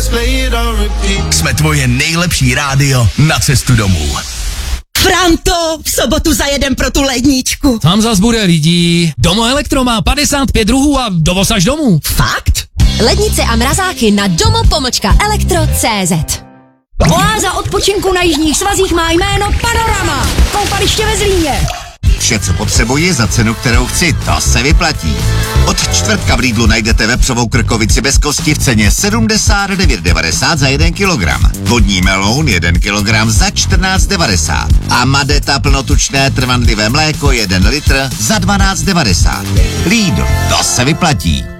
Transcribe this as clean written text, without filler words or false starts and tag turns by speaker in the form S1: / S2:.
S1: Jsme tvoje nejlepší rádio na cestu domů.
S2: Franto, v sobotu zajedem pro tu ledničku.
S3: Tam zas bude lidí. Domo Elektro má 55 druhů a dovoz až domů.
S2: Fakt?
S4: Lednice a mrazáky na domo-elektro.cz. Oáza odpočinku na jižních svazích má jméno Panorama. Koupaliště ve Zlíně.
S5: Vše, co potřebuji za cenu, kterou chci, to se vyplatí. Od čtvrtka v Lidlu najdete vepřovou krkovici bez kosti v ceně 79,90 za 1 kilogram. Vodní meloun 1 kilogram za 14,90. A Madeta plnotučné trvanlivé mléko 1 litr za 12,90. Lidl, to se vyplatí.